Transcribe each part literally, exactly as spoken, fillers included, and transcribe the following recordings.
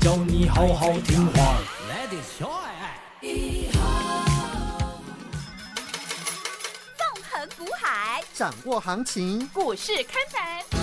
叫你好好听话。 纵横股海， 掌握行情， 股市看盘。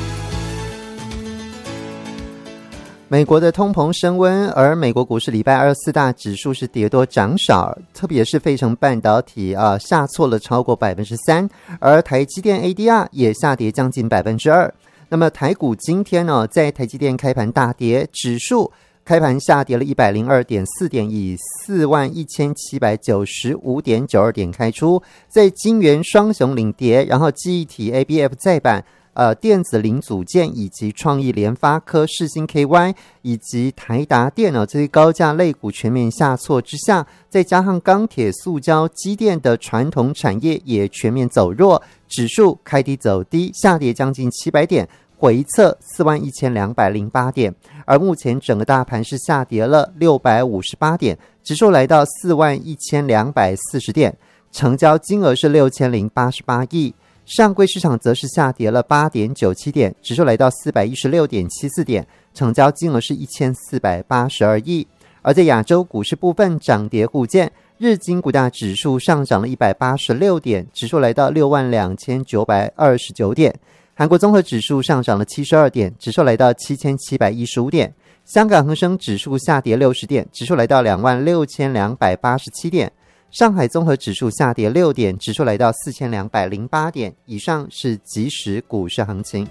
美国的通膨升温，而美国股市礼拜二四大指数是跌多涨少，特别是费城半导体啊下挫了超过百分之三，而台积电 A D R 也下跌将近百分之二。那么台股今天呢，在台积电开盘大跌，指数开盘下跌了一百零二点四点，以四万一千七百九十五点九二点开出，在晶圆双雄领跌，然后记忆体 A B F 再版。呃，电子零组件以及创意联发科、世芯 K Y 以及台达电脑这些高价类股全面下挫之下，再加上钢铁、塑胶、机电的传统产业也全面走弱，指数开低走低，下跌将近七百点，回测四万一千两百零八点。而目前整个大盘是下跌了六百五十八点，指数来到四万一千两百四十点，成交金额是六千零八十八亿。上柜市场则是下跌了 八点九七点，指数来到四百一十六点七四点，成交金额是一千四百八十二亿。而在亚洲股市部分涨跌互见，日经股价指数上涨了一百八十六点，指数来到六万两千九百二十九点。韩国综合指数上涨了七十二点，指数来到七千七百一十五点。香港恒生指数下跌六十点，指数来到两万六千两百八十七点。上海综合指数下跌六点，指数来到四千两百零八点。以上是即时股市行情。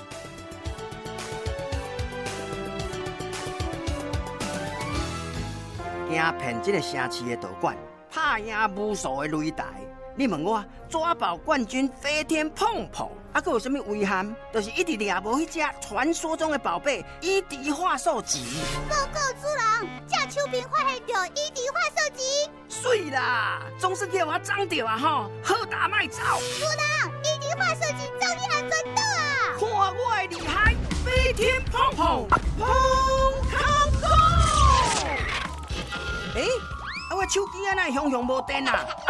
惊骗这个城市的道馆，拍赢无数的擂台。你问我抓爆冠军飞天碰碰，啊，还有什么遗憾？就是一直抓无迄只传说中的宝贝伊迪化兽级。 报告主人，这手边发现到伊迪化兽级。 水啦，总是叫我长着啊吼，好打卖走。 主人，伊迪化兽级照你还赚到啊！ 看我的厉害，飞天碰碰碰空空。诶、欸，啊我手机啊哪会熊熊无电啊？